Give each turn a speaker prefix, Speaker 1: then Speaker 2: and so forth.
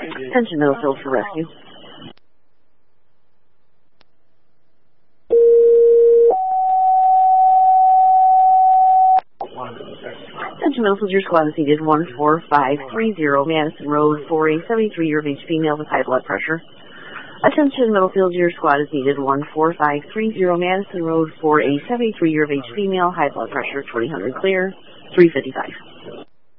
Speaker 1: Attention Middlefield for rescue. Attention Middlefield, your squad is needed 14530 Madison Road for a 73-year-of-age female with high blood pressure. Attention Middlefield, your squad is needed 14530 Madison Road for a 73-year-of-age female, high blood pressure, 2000 clear, 355.